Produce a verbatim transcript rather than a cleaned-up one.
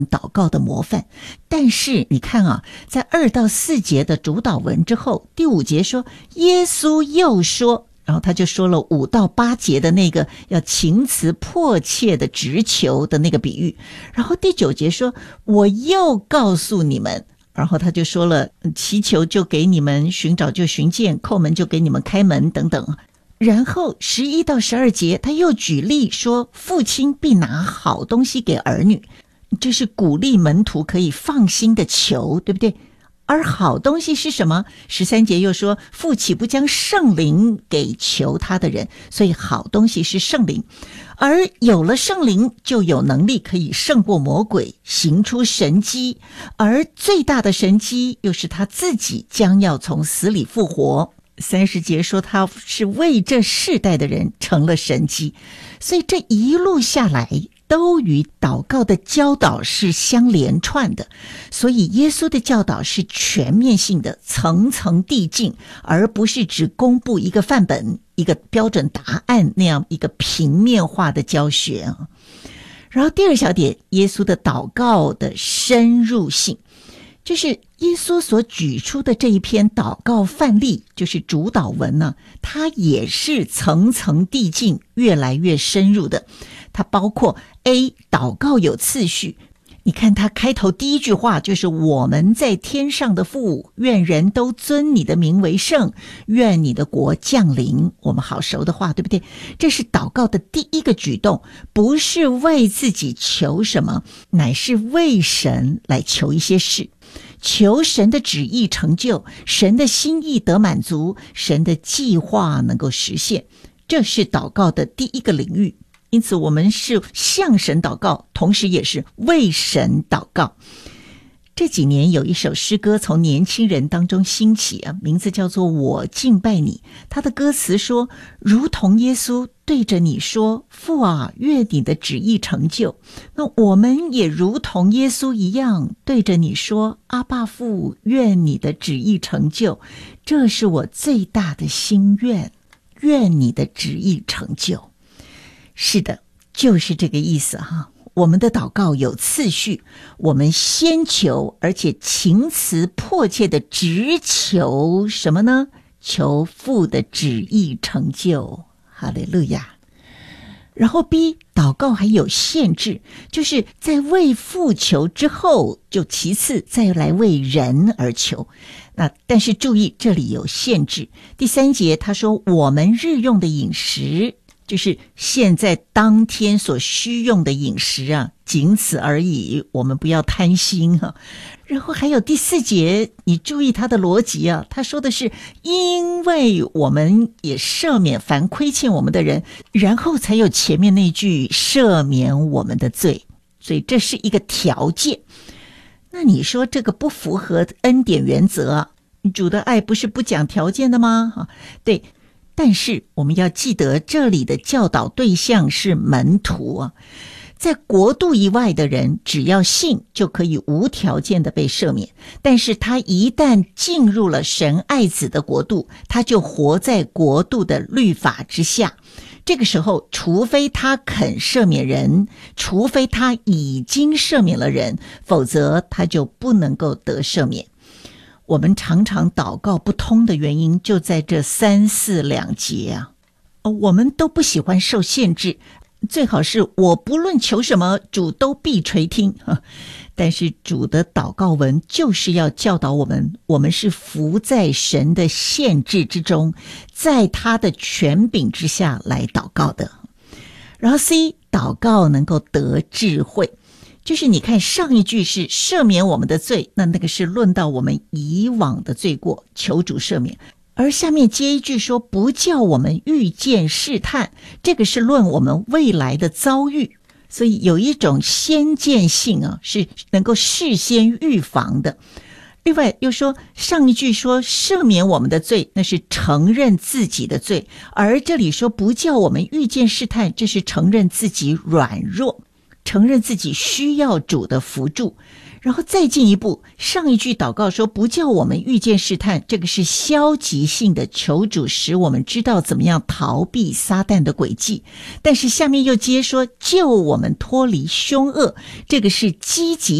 祷告的模范。但是你看啊，在二到四节的主祷文之后，第五节说耶稣又说，然后他就说了五到八节的那个要情辞迫切的直求的那个比喻，然后第九节说我又告诉你们，然后他就说了祈求就给你们，寻找就寻见，叩门就给你们开门等等。然后十一到十二节他又举例说父亲必拿好东西给儿女，这是鼓励门徒可以放心的求，对不对？而好东西是什么？十三节又说父岂不将圣灵给求他的人，所以好东西是圣灵。而有了圣灵就有能力可以胜过魔鬼，行出神迹，而最大的神迹又是他自己将要从死里复活。三十节说他是为这世代的人成了神迹，所以这一路下来都与祷告的教导是相连串的，所以耶稣的教导是全面性的，层层递进，而不是只公布一个范本一个标准答案那样一个平面化的教学。然后第二小点，耶稣的祷告的深入性，就是耶稣所举出的这一篇祷告范例，就是主祷文呢，它也是层层递进，越来越深入的。它包括 A 祷告有次序，你看他开头第一句话就是我们在天上的父，愿人都尊你的名为圣，愿你的国降临。我们好熟的话，对不对？这是祷告的第一个举动，不是为自己求什么，乃是为神来求一些事，求神的旨意成就，神的心意得满足，神的计划能够实现，这是祷告的第一个领域。因此我们是向神祷告，同时也是为神祷告。这几年有一首诗歌从年轻人当中兴起啊，名字叫做我敬拜你。他的歌词说，如同耶稣对着你说，父啊，愿你的旨意成就。那我们也如同耶稣一样对着你说，阿爸父，愿你的旨意成就。这是我最大的心愿，愿你的旨意成就。是的，就是这个意思哈。我们的祷告有次序，我们先求，而且情辞迫切的直求什么呢？求父的旨意成就。哈利路亚。然后 B 祷告还有限制，就是在为父求之后，就其次再来为人而求。那但是注意，这里有限制。第三节他说，我们日用的饮食，就是现在当天所需用的饮食啊，仅此而已，我们不要贪心啊。然后还有第四节，你注意他的逻辑啊，他说的是因为我们也赦免凡亏欠我们的人，然后才有前面那句赦免我们的罪，所以这是一个条件。那你说这个不符合恩典原则啊？主的爱不是不讲条件的吗？对，但是我们要记得这里的教导对象是门徒啊，在国度以外的人只要信就可以无条件的被赦免，但是他一旦进入了神爱子的国度，他就活在国度的律法之下。这个时候除非他肯赦免人，除非他已经赦免了人，否则他就不能够得赦免。我们常常祷告不通的原因就在这三四两节啊。我们都不喜欢受限制，最好是我不论求什么，主都必垂听。但是主的祷告文就是要教导我们，我们是服在神的限制之中，在他的权柄之下来祷告的。然后 C 祷告能够得智慧，就是你看上一句是赦免我们的罪，那那个是论到我们以往的罪过，求主赦免。而下面接一句说不叫我们遇见试探，这个是论我们未来的遭遇。所以有一种先见性啊，是能够事先预防的。另外又说上一句说赦免我们的罪，那是承认自己的罪，而这里说不叫我们遇见试探，这是承认自己软弱，承认自己需要主的扶助。 然后再进一步，上一句祷告说不叫我们遇见试探，这个是消极性的求主使我们知道怎么样逃避撒旦的诡计，但是下面又接说救我们脱离凶恶，这个是积极